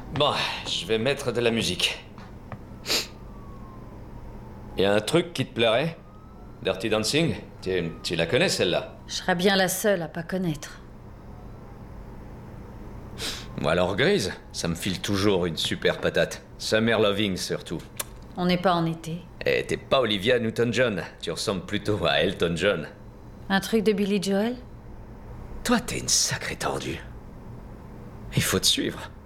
Bon, je vais mettre de la musique. Y a un truc qui te plairait? Dirty Dancing? Tu la connais, celle-là? Je serais bien la seule à pas connaître. Ou alors Grise, ça me file toujours une super patate. Summer Loving, surtout. On n'est pas en été. Eh, t'es pas Olivia Newton-John, tu ressembles plutôt à Elton John. Un truc de Billy Joel? Toi, t'es une sacrée tordue. Il faut te suivre.